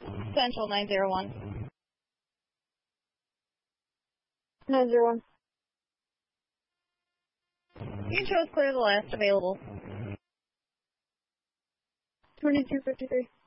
Central 901. 901. You chose clear the last available. 2253.